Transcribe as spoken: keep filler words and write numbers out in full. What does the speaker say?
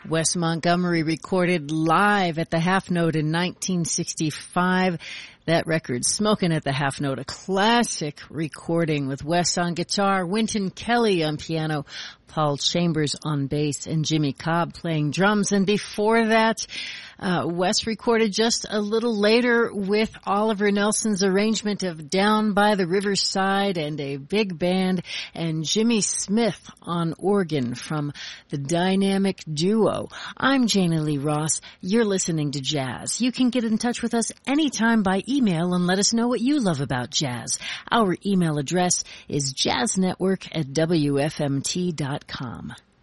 Wes Montgomery recorded live at the Half Note in nineteen sixty-five. That record, Smokin' at the Half Note, a classic recording with Wes on guitar, Wynton Kelly on piano, Paul Chambers on bass, and Jimmy Cobb playing drums. And before that, uh, Wes recorded just a little later with Oliver Nelson's arrangement of Down by the Riverside and a big band, and Jimmy Smith on organ from the dynamic duo. I'm Jana Lee Ross. You're listening to Jazz. You can get in touch with us anytime by email and let us know what you love about jazz. Our email address is jazznetwork at W F M T dot com.